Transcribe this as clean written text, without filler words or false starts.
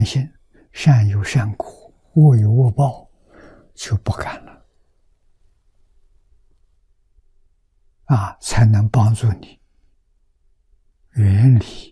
心善有善果，恶有恶报，就不敢了才能帮助你远离